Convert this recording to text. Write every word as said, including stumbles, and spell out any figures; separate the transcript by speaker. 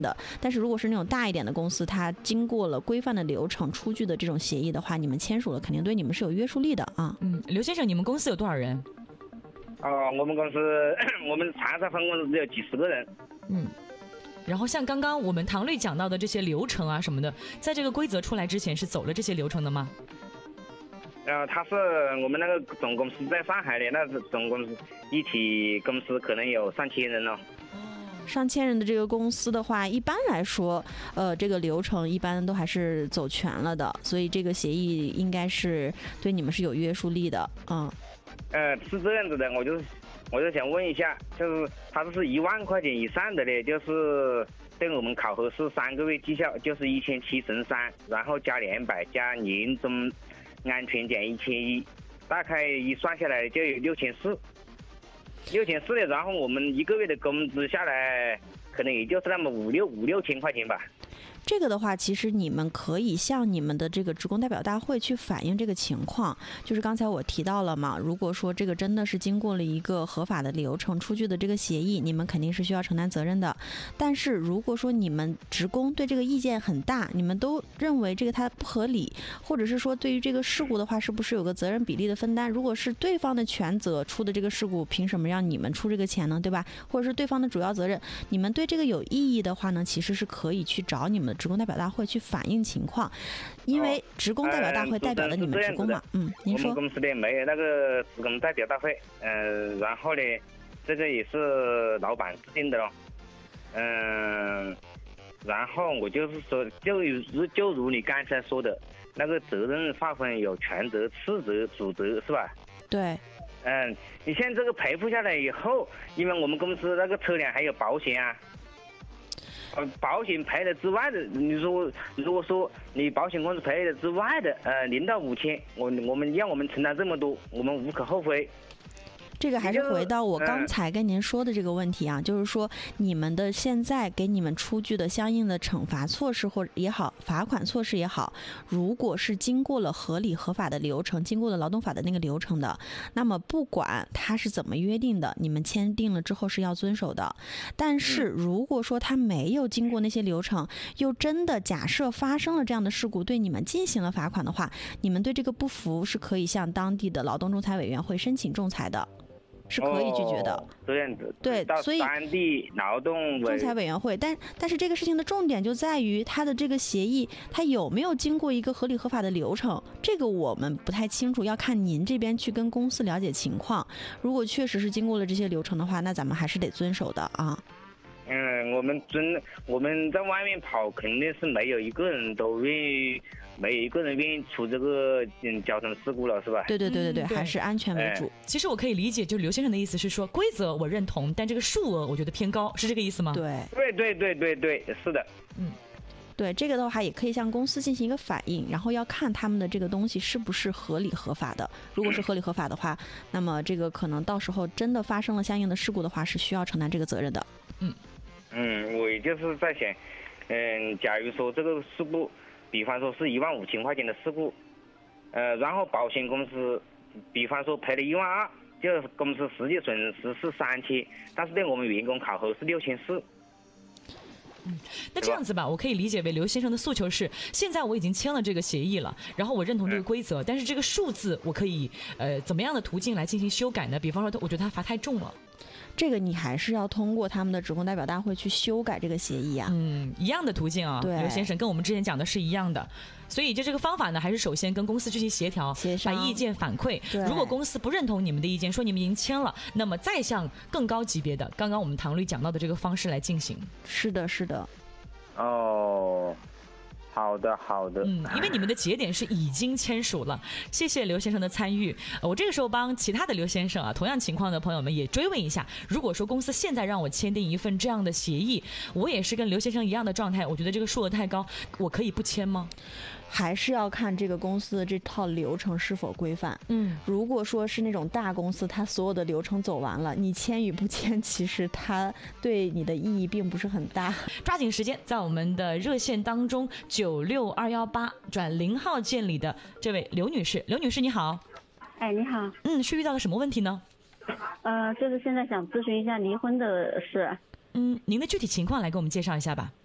Speaker 1: 的。但是如果是那种大一点的公司，它经过了规范的流程出具的这种协议的话，你们签署了肯定对你们是有约束力的啊。
Speaker 2: 嗯，刘先生，你们公司有多少人？
Speaker 3: 哦，我们公司我们长沙分公司只有几十个人。
Speaker 2: 嗯，然后像刚刚我们唐律讲到的这些流程啊什么的，在这个规则出来之前是走了这些流程的吗？
Speaker 3: 呃，他是我们那个总公司在上海的，那是总公司一体公司可能有上千人了。
Speaker 1: 上千人的这个公司的话，一般来说，呃，这个流程一般都还是走全了的，所以这个协议应该是对你们是有约束力的，嗯。
Speaker 3: 呃，是这样子的，我就是我就想问一下，就是他这是一万块钱以上的呢，就是对我们考核是三个月绩效，就是一千七乘三，然后加两百加年终安全奖一千一，大概一算下来就有六千四，六千四的，然后我们一个月的工资下来，可能也就是那么五六五六千块钱吧。
Speaker 1: 这个的话，其实你们可以向你们的这个职工代表大会去反映这个情况。就是刚才我提到了嘛，如果说这个真的是经过了一个合法的流程出具的这个协议，你们肯定是需要承担责任的。但是如果说你们职工对这个意见很大，你们都认为这个它不合理，或者是说对于这个事故的话，是不是有个责任比例的分担？如果是对方的全责出的这个事故，凭什么让你们出这个钱呢？对吧？或者是对方的主要责任，你们对这个有异议的话呢，其实是可以去找你们的职工代表大会去反映情况，因为职工代表大会代表的你们职工嘛。哦呃、嗯，您说。
Speaker 3: 我们公司的没有那个职工代表大会，嗯、呃，然后呢，这个也是老板制定的咯，嗯、呃，然后我就是说，就如就如你刚才说的，那个责任划分有全责、次责、主责，是吧？
Speaker 1: 对。
Speaker 3: 嗯，你像这个赔付下来以后，因为我们公司那个车辆还有保险啊。呃，保险赔了之外的，你说如果说你保险公司赔了之外的，呃，零到五千，我我们让我们承担这么多，我们无可厚非。
Speaker 1: 这个还是回到我刚才跟您说的这个问题啊，就是说你们的现在给你们出具的相应的惩罚措施或也好，罚款措施也好，如果是经过了合理合法的流程，经过了劳动法的那个流程的，那么不管它是怎么约定的，你们签订了之后是要遵守的。但是如果说它没有经过那些流程，又真的假设发生了这样的事故，对你们进行了罚款的话，你们对这个不服是可以向当地的劳动仲裁委员会申请仲裁的。是可以拒绝的。
Speaker 3: 哦，这样子。
Speaker 1: 对，所以
Speaker 3: 当地劳动
Speaker 1: 仲裁委员会，但但是这个事情的重点就在于它的这个协议，它有没有经过一个合理合法的流程，这个我们不太清楚，要看您这边去跟公司了解情况。如果确实是经过了这些流程的话，那咱们还是得遵守的啊。
Speaker 3: 嗯，我们遵我们在外面跑，肯定是没有一个人都愿意，没有一个人愿意出这个嗯交通事故了，是吧？
Speaker 1: 对对对对对，
Speaker 2: 嗯、
Speaker 1: 还是安全为主。
Speaker 2: 哎、其实我可以理解，就是刘先生的意思是说，规则我认同，但这个数额我觉得偏高，是这个意思吗？
Speaker 1: 对
Speaker 3: 对对对对对，是的。
Speaker 1: 嗯。对这个的话，也可以向公司进行一个反映，然后要看他们的这个东西是不是合理合法的。如果是合理合法的话，那么这个可能到时候真的发生了相应的事故的话，是需要承担这个责任的。
Speaker 2: 嗯
Speaker 3: 嗯，我也就是在想，嗯，假如说这个事故，比方说是一万五千块钱的事故，呃，然后保险公司，比方说赔了一万二，就公司实际损失是三千，但是对我们员工考核是六千四。
Speaker 2: 嗯，那这样子吧，我可以理解为刘先生的诉求是，现在我已经签了这个协议了，然后我认同这个规则，但是这个数字我可以呃怎么样的途径来进行修改呢？比方说，我觉得他罚太重了。
Speaker 1: 这个你还是要通过他们的职工代表大会去修改这个协议啊。
Speaker 2: 嗯，一样的途径啊，刘先生跟我们之前讲的是一样的。所以就这个方法呢，还是首先跟公司去协调，把意见反馈。如果公司不认同你们的意见，说你们已经签了，那么再向更高级别的，刚刚我们唐律讲到的这个方式来进行。
Speaker 1: 是的，是的。
Speaker 3: 哦。好的好的，
Speaker 2: 嗯，因为你们的节点是已经签署了，谢谢刘先生的参与。呃、我这个时候帮其他的刘先生啊，同样情况的朋友们也追问一下，如果说公司现在让我签订一份这样的协议，我也是跟刘先生一样的状态，我觉得这个数额太高，我可以不签吗？
Speaker 1: 还是要看这个公司的这套流程是否规范。
Speaker 2: 嗯，
Speaker 1: 如果说是那种大公司，它所有的流程走完了，你签与不签，其实它对你的意义并不是很大。
Speaker 2: 抓紧时间，在我们的热线当中，九六二幺八转零号键里的这位刘女士，刘女士你好。
Speaker 4: 哎，你好。
Speaker 2: 嗯，是遇到了什么问题呢？
Speaker 4: 呃，就是现在想咨询一下离婚的事。
Speaker 2: 嗯，您的具体情况来给我们介绍一下吧。